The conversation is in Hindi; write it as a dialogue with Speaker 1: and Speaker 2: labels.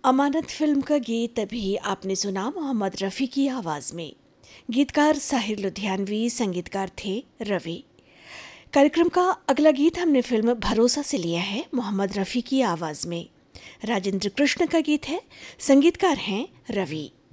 Speaker 1: अमानत फिल्म का गीत अभी आपने सुना मोहम्मद रफ़ी की आवाज़ में। गीतकार साहिर लुधियानवी, संगीतकार थे रवि। कार्यक्रम का अगला गीत हमने फिल्म भरोसा से लिया है मोहम्मद रफ़ी की आवाज़ में। राजेंद्र कृष्ण का गीत है, संगीतकार हैं रवि।